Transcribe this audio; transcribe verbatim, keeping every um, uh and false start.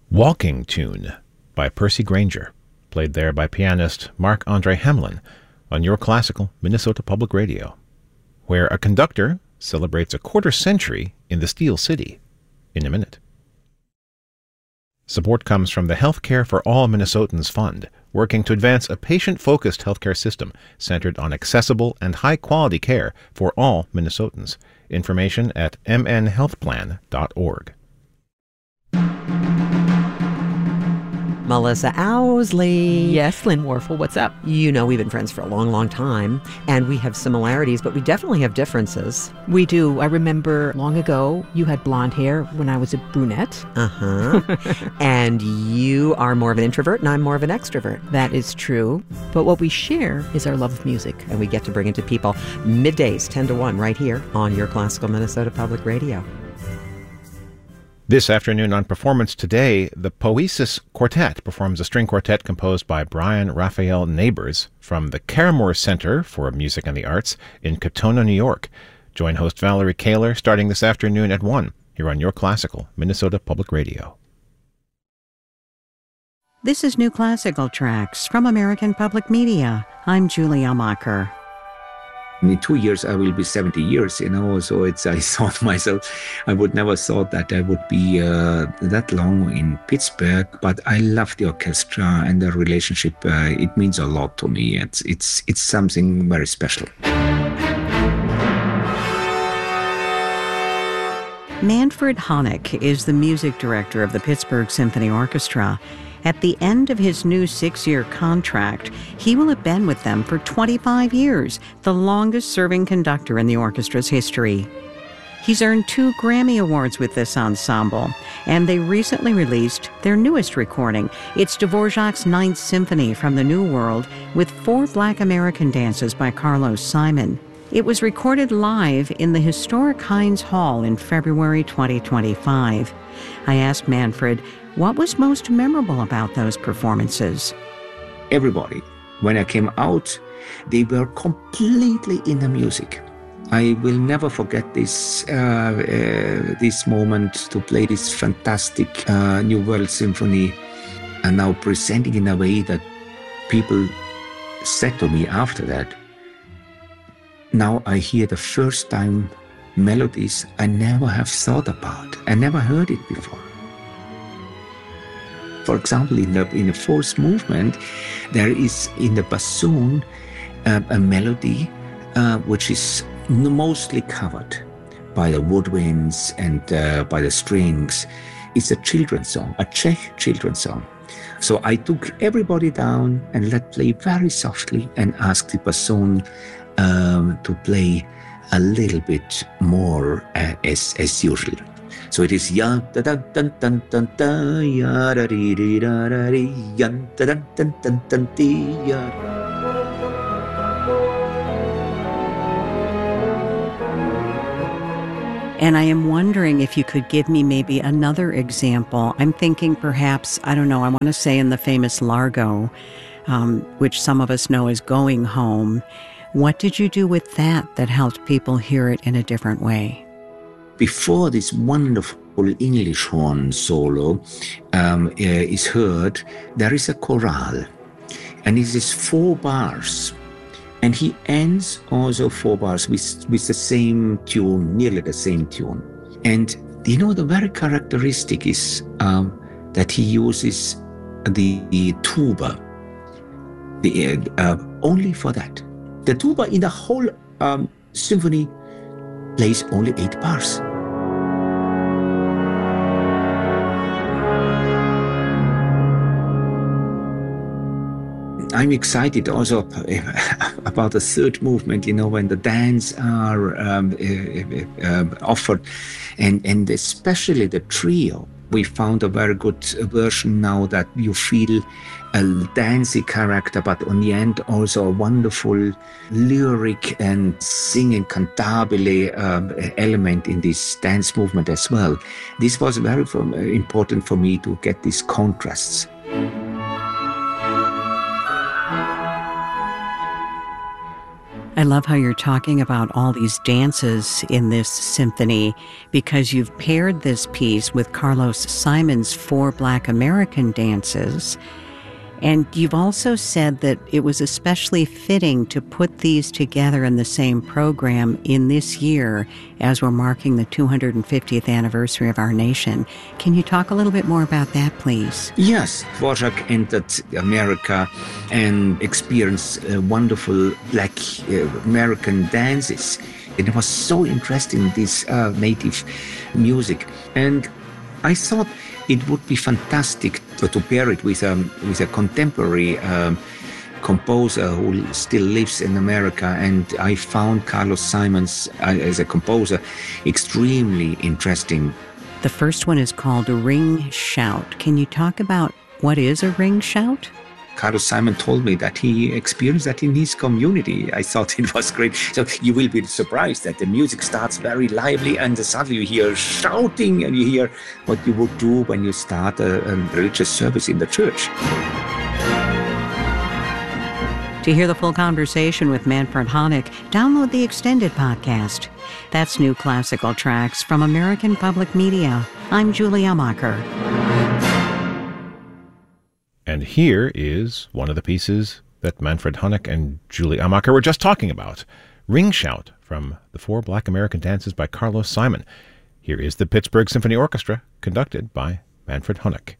Walking Tune by Percy Grainger, played there by pianist Marc-Andre Hamelin on Your Classical Minnesota Public Radio, where a conductor celebrates a quarter century in the Steel City. In a minute. Support comes from the Healthcare for All Minnesotans Fund, working to advance a patient-focused healthcare system centered on accessible and high-quality care for all Minnesotans. Information at m n health plan dot org. Melissa Owsley. Yes, Lynn Warfel, what's up? You know we've been friends for a long, long time, and we have similarities, but we definitely have differences. We do. I remember long ago you had blonde hair when I was a brunette. Uh-huh. And you are more of an introvert, and I'm more of an extrovert. That is true. But what we share is our love of music. And we get to bring it to people middays, ten to one, right here on Your Classical Minnesota Public Radio. This afternoon on Performance Today, the Poesis Quartet performs a string quartet composed by Brian Raphael Neighbors from the Caramore Center for Music and the Arts in Katonah, New York. Join host Valerie Kaler starting this afternoon at one here on Your Classical Minnesota Public Radio. This is New Classical Tracks from American Public Media. I'm Julia Macher. In two years, I will be seventy years, you know, so it's, I thought myself, I would never thought that I would be uh, that long in Pittsburgh, but I love the orchestra and the relationship. Uh, it means a lot to me. It's, it's, it's something very special. Manfred Honeck is the music director of the Pittsburgh Symphony Orchestra. At the end of his new six-year contract, he will have been with them for twenty-five years, the longest-serving conductor in the orchestra's history. He's earned two Grammy Awards with this ensemble, and they recently released their newest recording. It's Dvorak's Ninth Symphony from the New World with four Black American dances by Carlos Simon. It was recorded live in the historic Heinz Hall in February twenty twenty-five. I asked Manfred, what was most memorable about those performances? Everybody, when I came out, they were completely in the music. I will never forget this uh, uh, this moment to play this fantastic uh, New World Symphony and now presenting in a way that people said to me after that, now I hear the first time melodies I never have thought about. I never heard it before. For example, in the, in the fourth movement, there is in the bassoon uh, a melody uh, which is mostly covered by the woodwinds and uh, by the strings. It's a children's song, a Czech children's song. So I took everybody down and let play very softly and asked the bassoon um, to play a little bit more uh, as, as usual. So it is ya da da dun dun dun da ya da dee dee da da dee yan da dun dun dun dun dee ya. And I am wondering if you could give me maybe another example. I'm thinking perhaps, I don't know, I want to say in the famous Largo, um, which some of us know as Going Home. What did you do with that that helped people hear it in a different way? Before this wonderful English horn solo um, uh, is heard, there is a chorale, and it is four bars. And he ends also four bars with, with the same tune, nearly the same tune. And you know, the very characteristic is um, that he uses the, the tuba, the, uh, only for that. The tuba in the whole um, symphony plays only eight bars. I'm excited also about the third movement, you know, when the dance are um, uh, uh, offered, and, and especially the trio. We found a very good version now that you feel a dancey character, but on the end also a wonderful lyric and singing cantabile um, element in this dance movement as well. This was very um, important for me to get these contrasts. I love how you're talking about all these dances in this symphony because you've paired this piece with Carlos Simon's Four Black American Dances. And you've also said that it was especially fitting to put these together in the same program in this year as we're marking the two hundred fiftieth anniversary of our nation. Can you talk a little bit more about that, please? Yes, Dvorak entered America and experienced uh, wonderful Black uh, American dances. And it was so interesting, this uh, native music. And I thought it would be fantastic to, to pair it with, um, with a contemporary um, composer who still lives in America. And I found Carlos Simons uh, as a composer extremely interesting. The first one is called Ring Shout. Can you talk about what is a ring shout? Carlos Simon told me that he experienced that in his community. I thought it was great. So you will be surprised that the music starts very lively and suddenly you hear shouting and you hear what you would do when you start a, a religious service in the church. To hear the full conversation with Manfred Honeck, download the extended podcast. That's New Classical Tracks from American Public Media. I'm Julie Amacher. And here is one of the pieces that Manfred Honeck and Julie Amacher were just talking about, Ring Shout from the Four Black American Dances by Carlos Simon. Here is the Pittsburgh Symphony Orchestra, conducted by Manfred Honeck.